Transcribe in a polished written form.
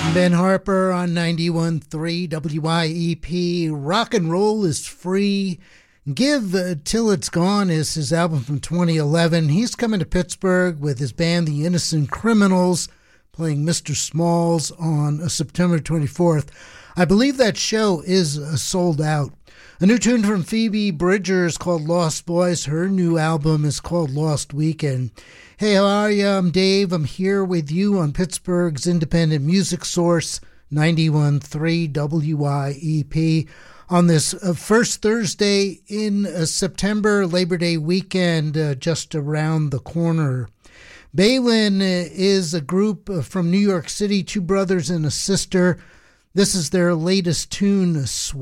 Ben Harper on 91.3 WYEP. Rock and Roll is Free. Give Till It's Gone is his album from 2011. He's coming to Pittsburgh with his band, The Innocent Criminals, playing Mr. Smalls on September 24th. I believe that show is sold out. A new tune from Phoebe Bridger is called Lost Boys. Her new album is called Lost Weekend. Hey, how are you? I'm Dave. I'm here with you on Pittsburgh's independent music source, 91.3 WYEP. On this first Thursday in September, Labor Day weekend, just around the corner. Balin is a group from New York City, two brothers and a sister. This is their latest tune,